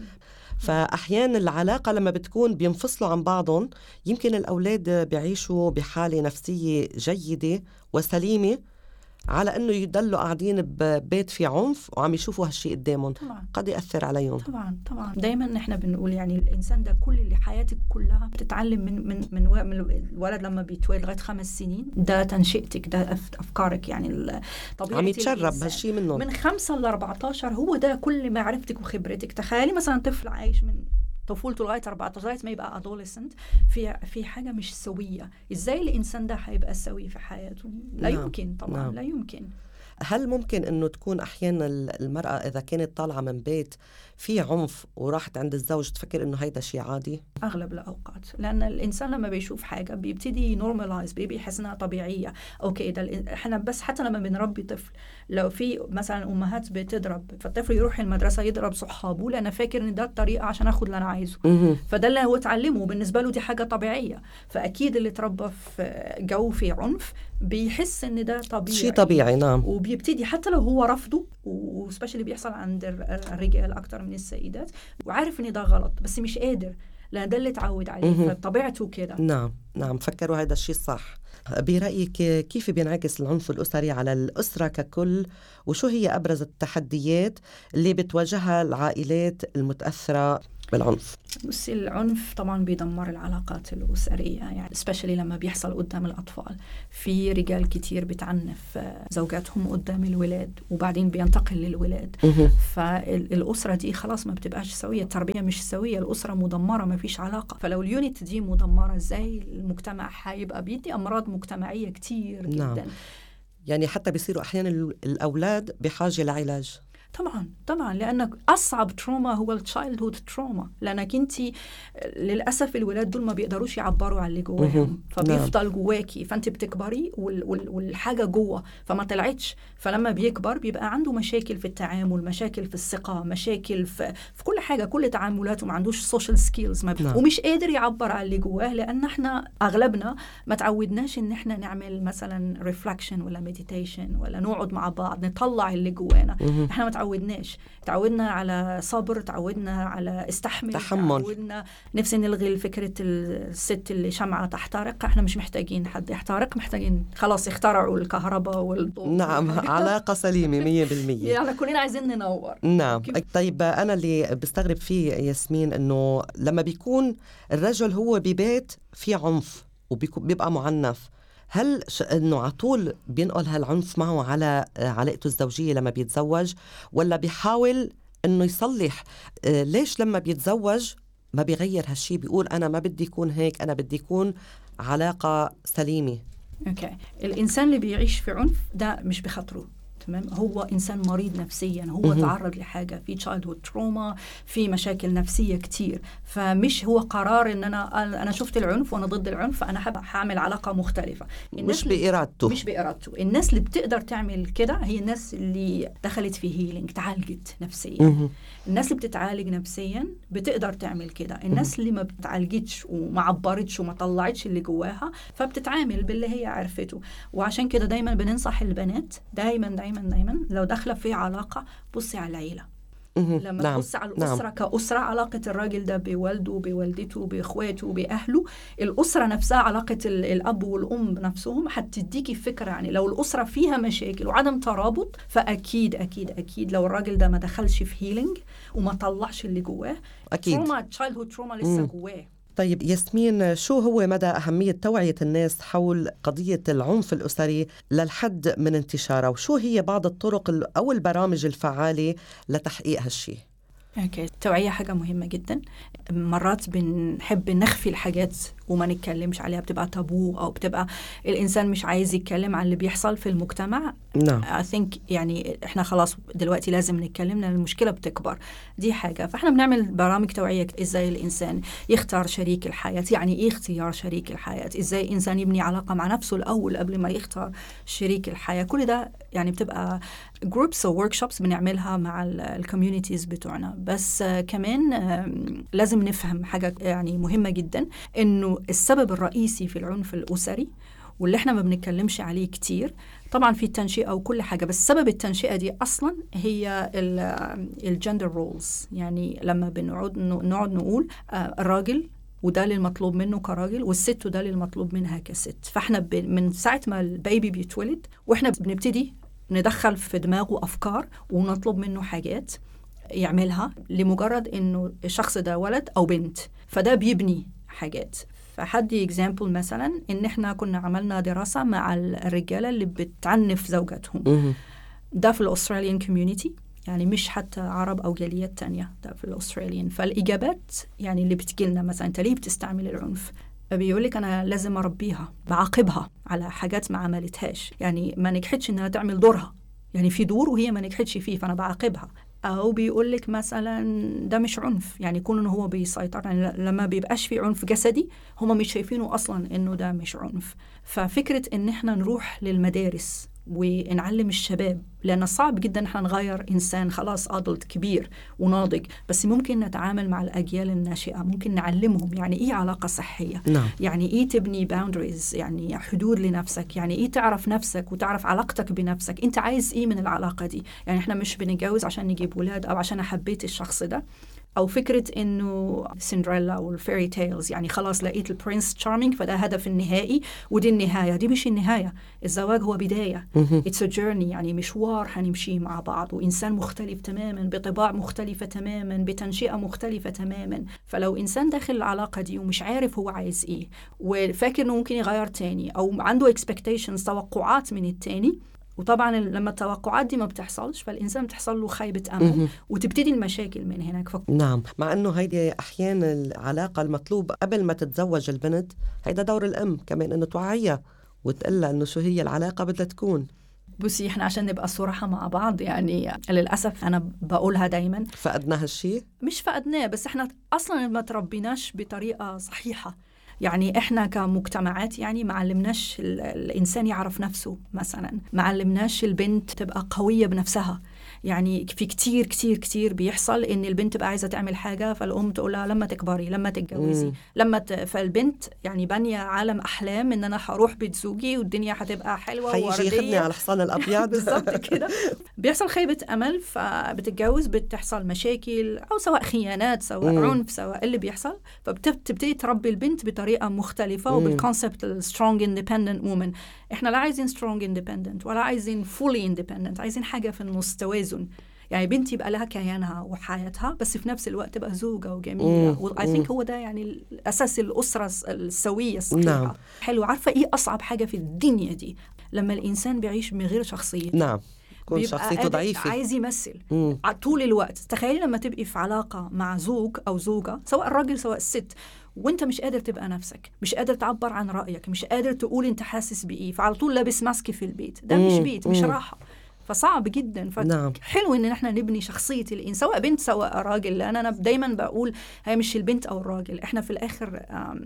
فأحيانا العلاقة لما بتكون بينفصلوا عن بعضهم، يمكن الأولاد بيعيشوا بحالة نفسية جيدة وسليمة، على أنه يدلوا قاعدين ببيت في عنف وعم يشوفوا هالشيء قدامهم. قد يأثر عليهم. طبعا دايما احنا بنقول يعني الإنسان ده كل اللي حياتك كلها بتتعلم من الولد لما بيتولد لغاية 5 سنين، ده تنشئتك، ده أفكارك، يعني طبيعة عم يتشرب هالشيء منهم من 5 ل 14. هو ده كل معرفتك وخبرتك. تخيلي مثلا طفل عايش من طفولته لغاية 14 لغاية ما يبقى adolescent في حاجة مش سوية. إزاي الإنسان ده هيبقى سوي في حياته؟ لا يمكن طبعا. لا يمكن. هل ممكن أنه تكون أحيانا المرأة إذا كانت طالعة من بيت في عنف وراحت عند الزوج تفكر أنه هيدا شيء عادي؟ أغلب الأوقات، لأن الإنسان لما بيشوف حاجة بيبتدي نورمالايز، بيحس إنها طبيعية. أوكي ده إحنا بس حتى لما بنربي طفل، لو في مثلا أمهات بتضرب، فالطفل يروح المدرسة يضرب صحابه لأن فاكر إن ده الطريقة عشان أخد اللي أنا عايزه. فده اللي هو تعلمه، بالنسبة له دي حاجة طبيعية. فأكيد اللي تربى في جو في عنف بيحس إن ده طبيعي، شيء طبيعي. نعم. وبيبتدي حتى لو هو رفضه، وسبيشلي بيحصل عند الرجال أكتر من السيدات، وعارف إن ده غلط بس مش قادر، لأن ده اللي تعود عليه فطبيعته كده. نعم فكروا هذا الشيء صح. برأيك كيف بينعكس العنف الأسري على الأسرة ككل، وشو هي أبرز التحديات اللي بتواجهها العائلات المتأثرة بالعنف؟ بس العنف طبعا بيدمر العلاقات الأسرية، يعني especially لما بيحصل قدام الأطفال. في رجال كتير بتعنف زوجاتهم قدام الولاد وبعدين بينتقل للولاد. فالأسرة دي خلاص ما بتبقاش سوية، التربية مش سوية، الأسرة مدمرة، ما فيش علاقة. فلو اليونت دي مدمرة، ازاي المجتمع هيبقى بيدي أمراض مجتمعية كتير جدا. يعني حتى بيصيروا أحيانا الأولاد بحاجة لعلاج. طبعا لأن أصعب تروما هو التشايلد هود تروما، لأنك أنت للأسف الولاد دول ما بيقدروش يعبروا عن اللي جواهم، فبيفضل جواكي، فأنت بتكبري والحاجة جوه فما طلعتش، فلما بيكبر بيبقى عنده مشاكل في التعامل، مشاكل في الثقة، مشاكل في كل حاجة، كل تعاملاته، ما عندوش سوشيال سكيلز ومش قادر يعبر عن اللي جواه، لأن احنا أغلبنا ما تعودناش إن احنا نعمل مثلا ريفلكشن ولا مديتيشن ولا نقعد مع بعض نطلع اللي جوانا. احنا ما تعودنا على صبر، تعودنا على تحمل، تعودنا نفسي نلغي فكرة الست اللي شمعة تحترق. احنا مش محتاجين حد يحترق، محتاجين خلاص اخترعوا الكهرباء والضوء. نعم علاقة سليمة 100%. يعني كلنا عايزين ننور. نعم. طيب أنا اللي بستغرب فيه ياسمين إنه لما بيكون الرجل هو ببيت في عنف وبيبقى معنف، هل إنه على طول بينقل هالعنف معه على علاقته الزوجية لما بيتزوج، ولا بيحاول إنه يصلح؟ ليش لما بيتزوج ما بيغير هالشي، بيقول أنا ما بدي يكون هيك، أنا بدي يكون علاقة سليمة؟ أوكي. الإنسان اللي بيعيش في عنف ده مش بخطره، تمام، هو إنسان مريض نفسيا، هو تعرض لحاجة، في childhood trauma، في مشاكل نفسية كتير، فمش هو قرار إن أنا شفت العنف وأنا ضد العنف فأنا هعمل علاقة مختلفة. مش بإرادته. الناس اللي بتقدر تعمل كده هي الناس اللي دخلت في هيلينج، تعالجت نفسيا. الناس اللي بتتعالج نفسيا بتقدر تعمل كده. الناس اللي ما بتتعالجتش وما عبرتش وما طلعتش اللي جواها فبتتعامل باللي هي عرفته. وعشان كده دايما بننصح البنات دايما لو داخله في علاقه بصي على العيله. لما تبص على الأسرة كأسرة، علاقة الراجل ده بوالده بوالدته بإخواته بأهله، الأسرة نفسها علاقة الأب والأم نفسهم هتديكي فكرة. يعني لو الأسرة فيها مشاكل وعدم ترابط فأكيد أكيد أكيد لو الراجل ده ما دخلش في هيلينج وما طلعش اللي جواه أكيد childhood trauma لسه جواه. طيب ياسمين، شو هو مدى أهمية توعية الناس حول قضية العنف الأسري للحد من انتشاره، وشو هي بعض الطرق أو البرامج الفعالة لتحقيق هالشي؟ اوكي، التوعية حاجة مهمة جدا. مرات بنحب نخفي الحاجات وما نتكلمش عليها، بتبقى تابو أو بتبقى الإنسان مش عايز يتكلم عن اللي بيحصل في المجتمع. I think يعني إحنا خلاص دلوقتي لازم نتكلم لأن المشكلة بتكبر، دي حاجة. فإحنا بنعمل برامج توعية إزاي الإنسان يختار شريك الحياة، يعني إيه اختيار شريك الحياة، إزاي الإنسان يبني علاقة مع نفسه الأول قبل ما يختار شريك الحياة. كل ده يعني بتبقى groups أو workshops بنعملها مع الكوميونيتيز بتوعنا. بس كمان لازم نفهم حاجة يعني مهمة جدا، إنه السبب الرئيسي في العنف الأسري واللي احنا ما بنتكلمش عليه كتير، طبعا في التنشئة وكل حاجة، بس سبب التنشئة دي أصلا هي الجندر رولز. يعني لما بنقعد نقول الراجل وده اللي المطلوب منه كراجل، والست وده اللي المطلوب منها كست. فاحنا من ساعة ما البيبي بيتولد واحنا بنبتدي ندخل في دماغه أفكار ونطلب منه حاجات يعملها لمجرد إنه الشخص ده ولد أو بنت، فده بيبني حاجات. فحدي إكزامبل مثلا إن إحنا كنا عملنا دراسة مع الرجالة اللي بتعنف زوجاتهم، ده في الأستراليان كوميونيتي، يعني مش حتى عرب أو جاليات تانية، ده في الأستراليان. فالإجابات يعني اللي بتجيلنا مثلا أنت ليه بتستعمل العنف، بيقولك أنا لازم أربيها، بعاقبها على حاجات ما عملتهاش، يعني ما نجحتش إنها تعمل دورها، يعني في دور وهي ما نجحتش فيه فأنا بعاقبها. أو بيقولك مثلا ده مش عنف، يعني يكون إنه هو بيسيطر، يعني لما بيبقاش في عنف جسدي هم مش شايفينه أصلا إنه ده مش عنف. ففكرة إن إحنا نروح للمدارس ونعلم الشباب، لأن صعب جدا إحنا نغير إنسان خلاص أدلت كبير وناضج، بس ممكن نتعامل مع الأجيال الناشئة، ممكن نعلمهم يعني إيه علاقة صحية، يعني إيه تبني boundaries، يعني حدود لنفسك، يعني إيه تعرف نفسك وتعرف علاقتك بنفسك، أنت عايز إيه من العلاقة دي. يعني إحنا مش بنتجوز عشان نجيب ولاد أو عشان حبيت الشخص ده، أو فكرة إنه سندريلا والفيري تيلز، يعني خلاص لقيت البرنس تشارمينج فده هدف النهائي ودي النهاية. دي مش النهاية، الزواج هو بداية. It's a journey، يعني مشوار هنمشي مع بعض، وإنسان مختلف تماما، بطباع مختلفة تماما، بتنشئة مختلفة تماما. فلو إنسان داخل العلاقة دي ومش عارف هو عايز إيه وفاكر إنه ممكن يغير تاني أو عنده expectations، توقعات من التاني، وطبعا لما التوقعات دي ما بتحصلش فالإنسان بتحصل له خيبة أمل وتبتدي المشاكل من هناك. نعم، مع أنه هيدي أحيانا العلاقة المطلوب قبل ما تتزوج البنت، هيدا دور الأم كمان، أنه توعيها وتقلها أنه شو هي العلاقة بدها تكون. بصي إحنا عشان نبقى صراحة مع بعض، يعني للأسف أنا بقولها دايما، فقدنا هالشي؟ مش فقدناه، بس إحنا أصلاً ما تربيناش بطريقة صحيحة. يعني إحنا كمجتمعات يعني ما علمناش الإنسان يعرف نفسه مثلاً، ما علمناش البنت تبقى قوية بنفسها. يعني في كتير كتير كتير بيحصل إن البنت تبقى عايزة تعمل حاجة، فالأم تقولها لما تكبري، لما تتجوزي، فالبنت يعني بانية عالم أحلام إن أنا هروح بيت زوجي والدنيا هتبقى حلوة ووردية، ياخدني على الحصان الأبيض. بالضبط كده. بيحصل خيبة أمل، فبتتجوز، بتحصل مشاكل أو سواء خيانات سواء عنف سواء اللي بيحصل، فبتبتدي تربي البنت بطريقة مختلفة وبالكونسبت السترونج اندبندنت وومن. إحنا لا عايزين سترونج اندبندنت ولا عايزين فولي اندبندنت، عايزين حاجة في النص، توازن. يعني بنتي يبقى لها كيانها وحياتها، بس في نفس الوقت تبقى زوجة وجميلة. I think هو ده يعني الأساس الأسرة السوية الصحيحة. نعم. حلو. عارفة إيه أصعب حاجة في الدنيا دي؟ لما الإنسان بيعيش من غير شخصيته. نعم. يكون شخصيته ضعيفة، عايز يمثل طول الوقت. تخيلي لما تبقي في علاقة مع زوج أو زوجة، سواء الراجل سواء الست، وانت مش قادر تبقى نفسك، مش قادر تعبر عن رأيك، مش قادر تقول انت حاسس بإيه، فعلى طول لابس ماسك في البيت. ده مش بيت، مش راحة. فصعب جدا. حلو ان احنا نبني شخصية الإنسان، سواء بنت سواء راجل، لأن أنا دايما بقول هي مش البنت أو الراجل، احنا في الآخر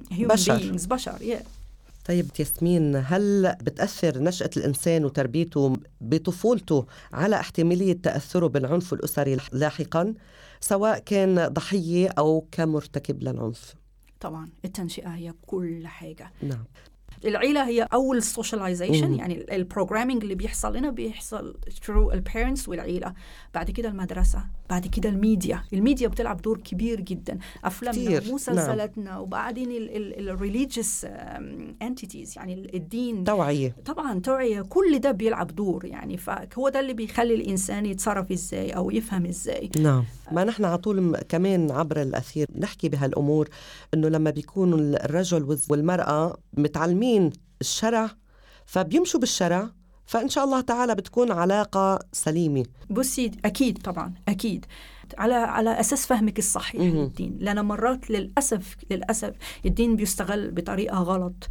بشر. طيب ياسمين، هل بتأثر نشأة الإنسان وتربيته بطفولته على احتمالية تأثره بالعنف الأسري لاحقا، سواء كان ضحية أو كمرتكب للعنف؟ طبعا التنشئة هي كل حاجة. نعم. العيلة هي أول socialization، يعني البروجرامينج اللي بيحصل لنا بيحصل through البيرنتس والعيلة، بعد كده المدرسة، بعد كده الميديا بتلعب دور كبير جدا، أفلامنا ومسلسلاتنا. نعم. وبعدين الريليجيوس entities، يعني الدين، توعية، طبعا توعية، كل ده بيلعب دور. يعني فهو ده اللي بيخلي الإنسان يتصرف إزاي أو يفهم إزاي. نعم. ما نحن عطول كمان عبر الأثير نحكي بهالأمور، إنه لما بيكونوا الرجل والمرأة متعلمين الشرع فبيمشوا بالشرع، فإن شاء الله تعالى بتكون علاقة سليمة. بصي أكيد، طبعا أكيد على أساس فهمك الصحيح للدين، لأن مرات للأسف الدين بيستغل بطريقة غلط،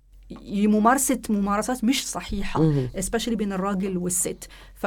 ممارسات مش صحيحة especially بين الراجل والست.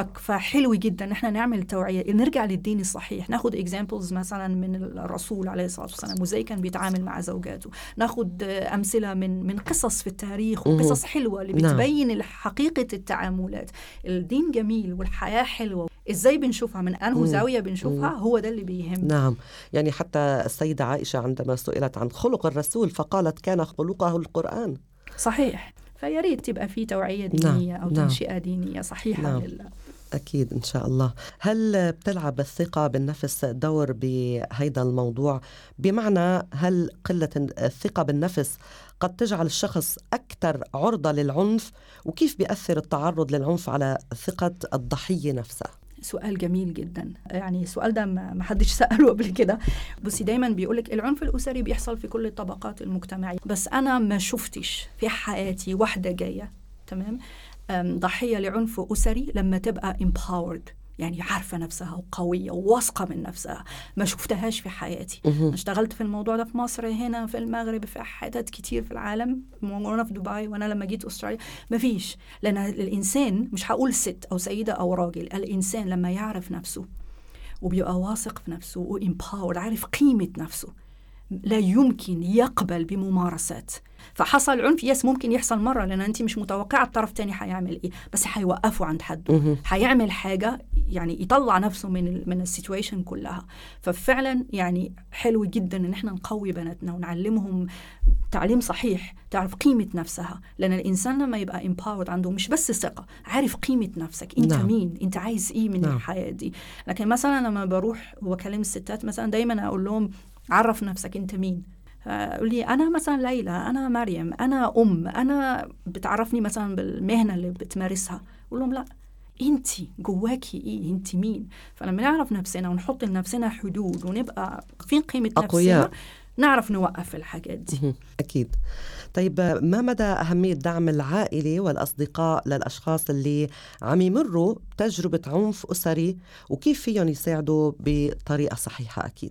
فحلو جدا احنا نعمل توعية، نرجع للدين الصحيح، ناخد examples مثلا من الرسول عليه الصلاة والسلام وازاي كان بيتعامل مع زوجاته، ناخد أمثلة من قصص في التاريخ وقصص حلوة اللي بتبين حقيقة التعاملات. الدين جميل والحياة حلوة، ازاي بنشوفها، من أنه زاوية بنشوفها، هو ده اللي بيهم. نعم. يعني حتى السيدة عائشة عندما سئلت عن خلق الرسول فقالت كان خلقه القرآن. صحيح. فياريت تبقى في توعية دينية أو تنشئة دينية صحيحة. أكيد إن شاء الله. هل بتلعب الثقة بالنفس دور بهيدا الموضوع؟ بمعنى هل قلة الثقة بالنفس قد تجعل الشخص أكثر عرضة للعنف؟ وكيف بيأثر التعرض للعنف على ثقة الضحية نفسها؟ سؤال جميل جدا. يعني السؤال ده ما حدش سأله قبل كده. بصي دايما بيقولك العنف الأسري بيحصل في كل الطبقات المجتمعية، بس أنا ما شفتش في حياتي واحدة جاية تمام ضحية لعنف أسري لما تبقى empowered، يعني عارفة نفسها وقوية وواثقة من نفسها. ما شفتهاش في حياتي. اشتغلت في الموضوع ده في مصر، هنا في المغرب، في حتت كتير في العالم، وانا في دبي، وانا لما جيت أستراليا ما فيش. لأن الإنسان، مش هقول ست أو سيدة أو راجل، الإنسان لما يعرف نفسه وبيبقى واثق في نفسه وإمباور، عارف قيمة نفسه، لا يمكن يقبل بممارسات. فحصل عنف ممكن يحصل مرة، لأن أنت مش متوقعة الطرف الثاني هيعمل إيه، بس هيوقفوا عند حده، هيعمل حاجة يعني يطلع نفسه من السيتويشن كلها. ففعلا يعني حلو جدا إن احنا نقوي بناتنا ونعلمهم تعليم صحيح، تعرف قيمة نفسها. لأن الإنسان لما يبقى empowered عنده مش بس ثقة، عارف قيمة نفسك، أنت مين، أنت عايز إيه من الحياة دي. لكن مثلا لما بروح وأكلم الستات مثلا، دايما أقول لهم عرف نفسك، أنت مين. أقول لي أنا مثلا ليلى، أنا مريم، أنا أنا بتعرفني مثلا بالمهنة اللي بتمارسها. أقول لهم لا، أنت جواكي إيه، أنت مين. فلما نعرف نفسنا ونحط لنفسنا حدود ونبقى في قيمة أقوياء، نفسنا، نعرف نوقف الحاجات دي. أكيد. طيب ما مدى أهمية دعم العائلة والأصدقاء للأشخاص اللي عم يمروا بتجربة عنف أسري، وكيف فيهم يساعدوا بطريقة صحيحة؟ أكيد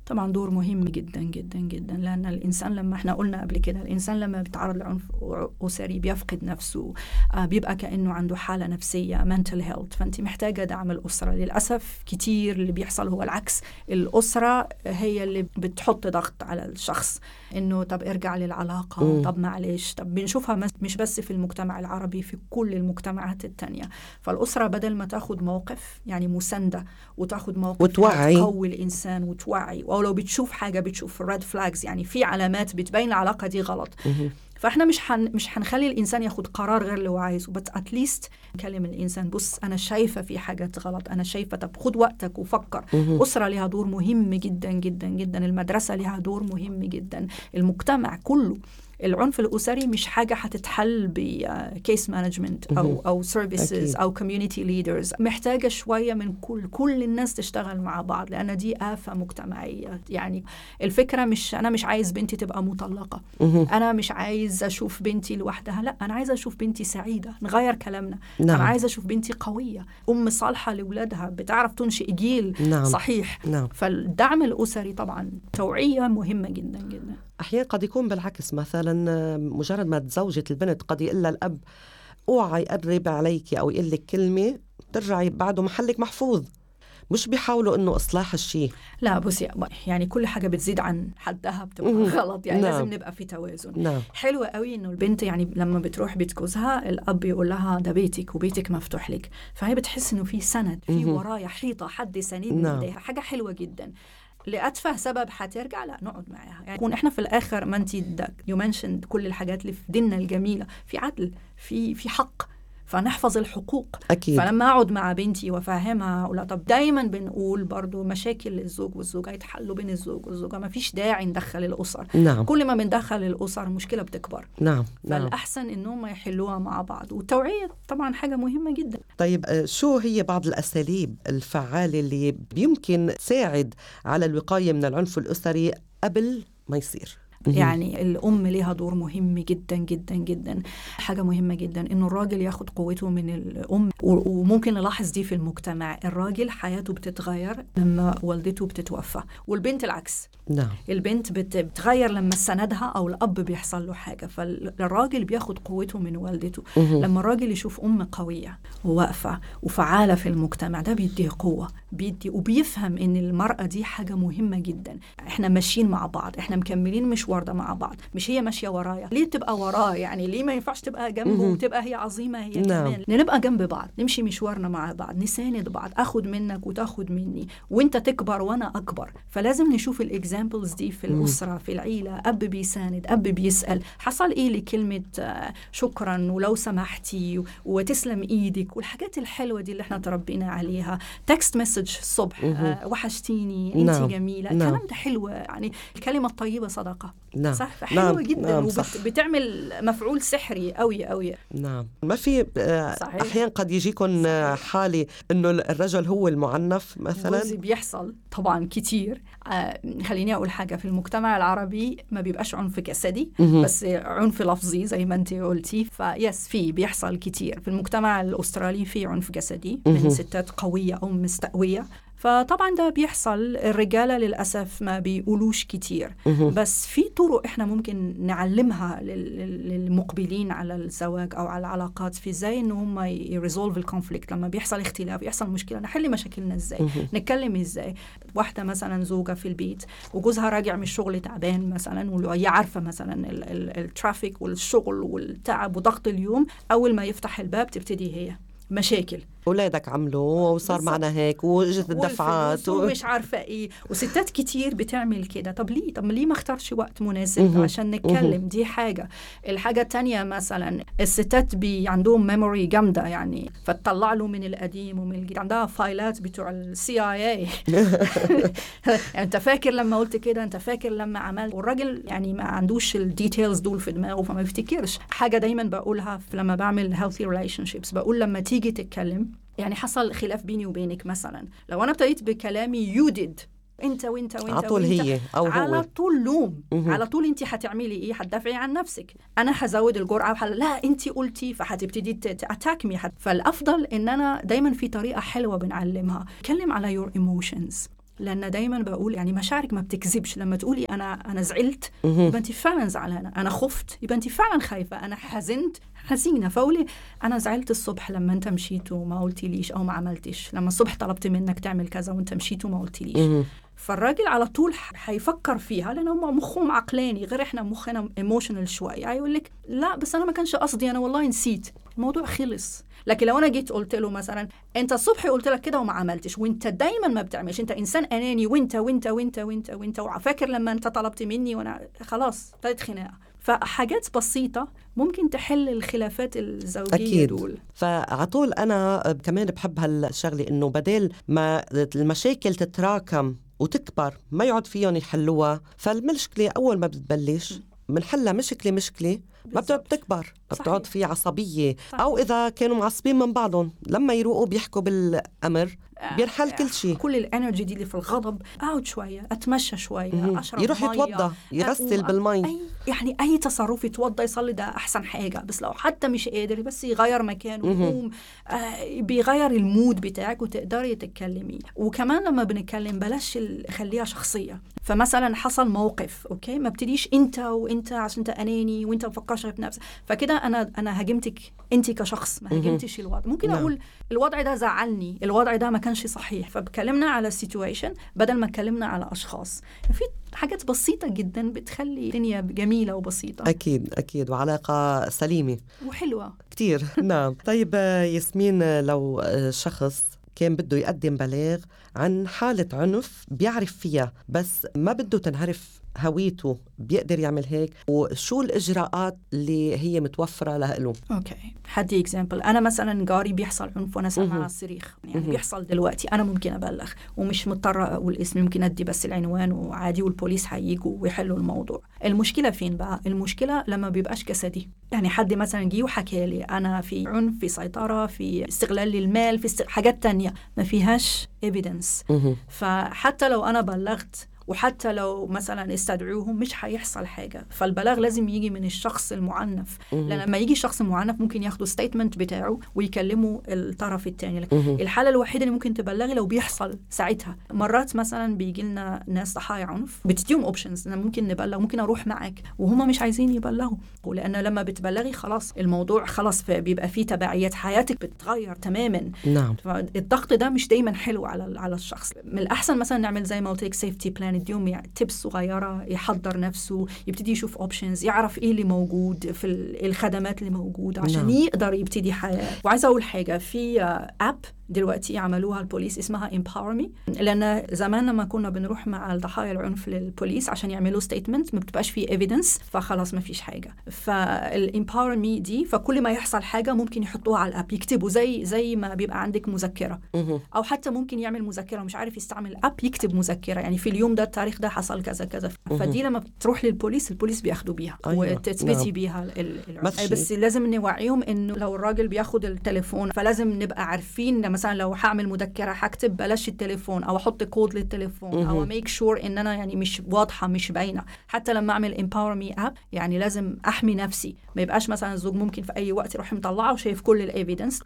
طبعا دور مهم جدا جدا جدا، لأن الإنسان لما احنا قلنا قبل كده، الإنسان لما بيتعرض لعنف أسري بيفقد نفسه، بيبقى كأنه عنده حالة نفسية mental health. فأنت محتاجة دعم الأسرة. للأسف كتير اللي بيحصل هو العكس، الأسرة هي اللي بتحط ضغط على الشخص إنه طب ارجع للعلاقة، طب معلش. طب بنشوفها مش بس في المجتمع العربي، في كل المجتمعات التانية. فالأسرة بدل ما تاخد موقف يعني مساندة وتاخد موقف وتوعي، تقوي الإنسان وتوعي، أو لو بتشوف حاجة بتشوف red flags، يعني في علامات بتبين العلاقة دي غلط. فاحنا مش هنخلي الانسان ياخد قرار غير اللي هو عايزه، بس اتليست نكلم الانسان، بص انا شايفه في حاجات غلط، انا شايفه، طب خد وقتك وفكر. اسره لها دور مهم جدا جدا جدا، المدرسه لها دور مهم جدا، المجتمع كله. العنف الأسري مش حاجة هتتحل بكيس مانجمنت أو سيرفيسز أو كوميونيتي ليدرز. محتاجة شوية من كل الناس تشتغل مع بعض، لأن دي آفة مجتمعية. يعني الفكرة أنا مش عايز بنتي تبقى مطلقة، أنا مش عايز أشوف بنتي لوحدها، لا أنا عايز أشوف بنتي سعيدة. نغير كلامنا. نعم. أنا عايز أشوف بنتي قوية، أم صالحة لأولادها، بتعرف تنشئ جيل نعم. صحيح. نعم. فالدعم الأسري طبعا توعية مهمة جدا جدا. أحيانا قد يكون بالعكس، مثلا مجرد ما تزوجت البنت قد يقول لها الأب اوعى يقرب عليك أو يقول لك كلمة ترجعي بعده محلك محفوظ. مش بيحاولوا إنه إصلاح الشيء. لا بصي، يعني كل حاجة بتزيد عن حدها بتبقى غلط. يعني نعم. لازم نبقى في توازن. نعم. حلو قوي إنه البنت يعني لما بتروح بيت جوزها الأب يقول لها ده بيتك وبيتك مفتوح لك، فهي بتحس إنه في سند، في ورايا حيطة حد يساندني. نعم. إيديها حاجة حلوة جدا. لأتفه سبب هترجع، لا نقعد معاها. يعني يكون إحنا في الآخر، ما أنتي يو منشند كل الحاجات اللي في ديننا الجميلة، في عدل، في حق، فنحفظ الحقوق. أكيد. فلما أقعد مع بنتي وفهمها، ولا طب دايما بنقول برضو مشاكل الزوج والزوجة يتحلوا بين الزوج والزوجة، ما فيش داعي ندخل الأسر. نعم. كل ما بندخل الأسر المشكلة بتكبر. نعم. فالأحسن إنهم يحلوها مع بعض، والتوعية طبعا حاجة مهمة جدا. طيب شو هي بعض الأساليب الفعالة اللي يمكن تساعد على الوقاية من العنف الأسري قبل ما يصير؟ يعني الأم لها دور مهم جدا جدا جدا. حاجة مهمة جدا إنه الراجل ياخد قوته من الأم. وممكن نلاحظ دي في المجتمع، الراجل حياته بتتغير لما والدته بتتوفى، والبنت العكس. نعم. البنت بتتغير لما سندها أو الأب بيحصل له حاجة. فالراجل بياخد قوته من والدته. لما الراجل يشوف أم قوية وواقفة وفعالة في المجتمع، ده بيديه قوة، وبيفهم إن المرأة دي حاجة مهمة جدا. إحنا ماشيين مع بعض، إحنا مكملين مشوار ده مع بعض، مش هي ماشية ورايا. ليه تبقى وراه؟ يعني ليه ما ينفعش تبقى جنبه وتبقى هي عظيمة هي كمان؟ نبقى جنب بعض، نمشي مشوارنا مع بعض، نساند بعض، أخد منك وتاخد مني، وانت تكبر وانا أكبر. فلازم نشوف الإكزامبلز دي في الأسرة، في العيلة. أب بيساند، أب بيسأل حصل إيه لكلمة شكرا ولو سمحتي وتسلم إيدك، والحاجات الحلوة دي اللي احنا تربينا عليها. تكست مسج الصبح، وحشتيني، انت نعم. جميلة. نعم. الكلام ده حلو، يعني الكلمة الطيبة صدقة. نعم. صح. فحلوة نعم. جدا. نعم. وبتعمل مفعول سحري قوي قوي. نعم. ما في أحيانا قد يجيكم حالة إنه الرجل هو المعنف مثلا. بيحصل طبعا كتير. خليني أقول حاجة، في المجتمع العربي ما بيبقاش عنف جسدي بس عنف لفظي زي ما انت قلتي. فيس بيحصل كتير. في المجتمع الأسترالي في عنف جسدي من ستات قوية أو مستقوية. فطبعا ده بيحصل. الرجالة للأسف ما بيقولوش كتير، بس في طرق احنا ممكن نعلمها للمقبلين على الزواج أو على العلاقات، في ازاي ان هم يريزولف الكونفليكت. لما بيحصل اختلاف، يحصل مشكلة، نحل مشاكلنا ازاي، نتكلم ازاي. واحدة مثلا زوجة في البيت وجوزها راجع من الشغل تعبان مثلا، وهي عارفة مثلا الترافيك والشغل والتعب وضغط اليوم، أول ما يفتح الباب تبتدي هي مشاكل. أولادك عملوا وصار معنا هيك وجت الدفعات ومش عارفة إيه. وستات كتير بتعمل كده. طب ليه ما اختارش وقت مناسب عشان نتكلم؟ دي حاجة. الحاجة التانية مثلا الستات عندهم ميموري جامدة، يعني فتطلع له من القديم ومن الجديد. عندها فايلات بتوع CIA. يعني أنت فاكر لما قلت كده، أنت فاكر لما عملت. والراجل يعني ما عندوش الديتيلز دول في دماغه، فما بيفتكرش. حاجة دايما بقولها لما بعمل healthy relationships، بقول لما تيجي تتكلم، يعني حصل خلاف بيني وبينك مثلا، لو أنا ابتديت بكلامي you did، انت على طول هي او هو، على طول لوم، على طول انت هتعملي ايه؟ هتدافعي عن نفسك. انا هزود الجرعه لا انت قلتي، فهتبتدي تاتاكمي. فالافضل ان انا دايما في طريقه حلوه بنعلمها، اتكلم على your emotions. لأن دايما بقول يعني مشاعرك ما بتكذبش. لما تقولي أنا زعلت يبقى أنت فعلا زعلانة، أنا خفت يبقى أنت فعلا خايفة، أنا حزينة. فقولي أنا زعلت الصبح لما أنت مشيت وما قلتي ليش أو ما عملتش، لما الصبح طلبت منك تعمل كذا وأنت مشيت وما قلتي ليش. فالراجل على طول هيفكر فيها، لأنه مخهم عقلاني غير إحنا مخنا ايموشنال شوية. هيقول لك لا بس أنا ما كانش قصدي، أنا والله نسيت، الموضوع خلص. لكن لو أنا جيت قلت له مثلا أنت الصبح قلت لك كده وما عملتش، وأنت دايما ما بتعملش، أنت إنسان أناني، وأنت وفاكر لما أنت طلبت مني وأنا خلاص ابتدت خناقة. فحاجات بسيطة ممكن تحل الخلافات الزوجية أكيد. دول. فعطول أنا كمان بحب هالشغلة إنه بدل ما المشاكل تتراكم وتكبر ما يقعد فيهم يحلوها، فالمشكلة أول ما بتبلش منحلها مشكلة ما بتقعد تكبر، بتقعد في عصبية. صحيح. أو إذا كانوا معصبين من بعضهم لما يروقوا بيحكوا بالأمر بينحل كل شيء. كل الانرجي دي اللي في الغضب أقعد شوية، أتمشى شوية، أشرب يروح مية، يتوضى، يغسل بالمي، يعني أي تصرف، يتوضى، يصلي، ده أحسن حاجة. بس لو حتى مش قادر بس يغير مكانه ويقوم، بيغير المود بتاعك وتقدري تتكلمي. وكمان لما بنتكلم بلاش خليها شخصية. فمثلا حصل موقف أوكي، ما بتديش أنت عشان أنت أناني وأنت مفكرش في نفسك، فكده أنا هاجمتك أنت كشخص، ما هاجمتش الوضع. ممكن أقول الوضع ده زعلني، الوضع ده ما كانش صحيح، فبكلمنا على السيتويشن بدل ما اتكلمنا على أشخاص. في حاجات بسيطة جدا بتخلي الدنيا جميلة وبسيطة. أكيد وعلاقة سليمة وحلوة كتير. نعم. طيب ياسمين، لو شخص كان بده يقدم بلاغ عن حالة عنف بيعرف فيها بس ما بده تنعرف هويته، بيقدر يعمل هيك؟ وشو الإجراءات اللي هي متوفرة له؟ أوكي، حدي إكزامبل. أنا مثلا جاري بيحصل عنف وأنا سامعة الصريخ، يعني بيحصل دلوقتي، أنا ممكن أبلغ ومش مضطرة أقول اسم، ممكن أدي بس العنوان وعادي والبوليس هييجوا ويحلوا الموضوع. المشكلة فين بقى؟ المشكلة لما بيبقاش جسدي، يعني حد مثلا جي وحكى لي أنا في عنف، في سيطرة، في استغلال للمال، في حاجات تانية ما فيهاش evidence. فحتى لو أنا بلغت وحتى لو مثلا استدعوهم مش هيحصل حاجة. فالبلاغ لازم يجي من الشخص المعنف، لأن لما يجي الشخص المعنف ممكن ياخدوا ستيتمنت بتاعه ويكلموا الطرف الثاني. الحالة الوحيدة اللي ممكن تبلغي لو بيحصل ساعتها. مرات مثلا بيجي لنا ناس ضحايا عنف بتديهم اوبشنز، ممكن نبلغ، ممكن أروح معك، وهم مش عايزين يبلغوا، لأن لما بتبلغي خلاص الموضوع خلاص بيبقى فيه تبعيات، حياتك بتتغير تماما. نعم. فالضغط ده مش دايما حلو على الشخص. من الأحسن مثلا نعمل زي ما قلت لك سيفتي بلان، نديهم يعني تيبس صغيرة، يحضر نفسه، يبتدي يشوف اوبشنز، يعرف ايه اللي موجود في الخدمات اللي موجودة عشان يقدر يبتدي حياة. وعايزة أقول حاجة، في اب دلوقتي عملوها البوليس اسمها Empower Me، لأن زمان لما كنا بنروح مع الضحايا العنف للبوليس عشان يعملوا statement ما بتبقاش فيه evidence، فخلاص ما فيش حاجة. فالEmpower Me دي فكل ما يحصل حاجة ممكن يحطوها على الأب، يكتبوا زي ما بيبقى عندك مذكرة، أو حتى ممكن يعمل مذكرة، مش عارف يستعمل أب يكتب مذكرة، يعني في اليوم ده التاريخ ده حصل كذا كذا. فدي لما بتروح للبوليس البوليس بياخدوا بيها وتثبتي بيها بس لازم نوعيهم إنه لو الراجل بياخد التليفون فلازم نبقى عارفين، مثلا لو هعمل مذكرة هكتب بلاش التليفون، أو أحط كود للتليفون، أو ميك شور إن أنا يعني مش واضحة مش باينة. حتى لما أعمل Empower Me app يعني لازم أحمي نفسي، ما يبقاش مثلا الزوج ممكن في أي وقت يروح مطلعه وشايف كل الإيفيدنس،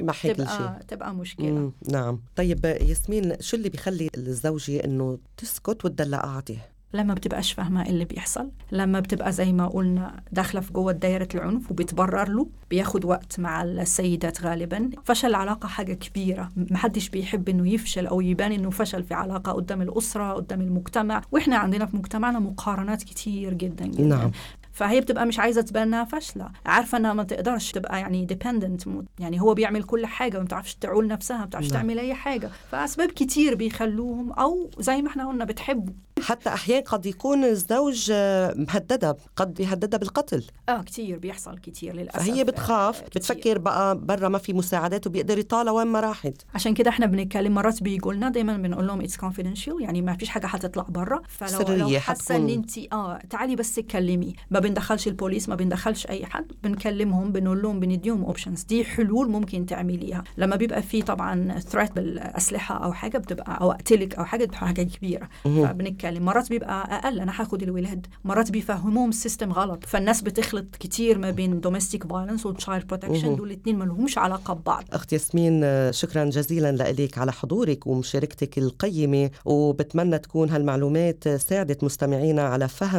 تبقى مشكلة. نعم. طيب ياسمين، شو اللي بيخلي الزوجة إنه تسكت وتدلع قاعدة؟ لما بتبقاش فاهمة اللي بيحصل، لما بتبقى زي ما قلنا داخلة في جوه دائرة العنف وبتبرر له، بياخد وقت مع السيدات غالبا. فشل العلاقة حاجة كبيرة، محدش بيحب انه يفشل او يبان انه فشل في علاقة قدام الأسرة قدام المجتمع، واحنا عندنا في مجتمعنا مقارنات كتير جدا جدا. نعم. فهي بتبقى مش عايزة تبان انها فاشلة، عارفة انها ما تقدرش، تبقى يعني dependent، يعني هو بيعمل كل حاجة وما بتعرفش تعول نفسها، ما بتعرفش تعمل اي حاجة. فأسباب كتير بيخلوهم، او زي ما احنا قلنا بتحبوا. حتى أحيان قد يكون الزوج مهددة، قد يهددها بالقتل. كتير بيحصل كتير للأسف. فهي بتخاف، بتفكر بقى برا ما في مساعدات وبيقدر يطالع وين ما راحت. عشان كده احنا بنتكلم، مرات بيقولنا دايما بنقول لهم it's confidential، يعني ما فيش حاجة هتطلع برا. فلو حاسة ان انت تعالي بس اتكلمي، ما بندخلش البوليس، ما بندخلش اي حد، بنكلمهم، بنقول لهم، بنديهم اوبشنز، دي حلول ممكن تعمليها. لما بيبقى في طبعا threat بالأسلحة او حاجة بتبقى، او اقتلك او حاجة، بتبقى حاجة كبيرة، فبنتكلم بالتالي مرات بيبقى أقل، أنا حاخد الولاد، مرات بيفهموهم السيستم غلط، فالناس بتخلط كتير ما بين domestic violence و child protection، دول الاثنين ما لهمش علاقة ببعض. أخت ياسمين، شكرا جزيلا لك على حضورك ومشاركتك القيمة، وبتمنى تكون هالمعلومات ساعدت مستمعينا على فهم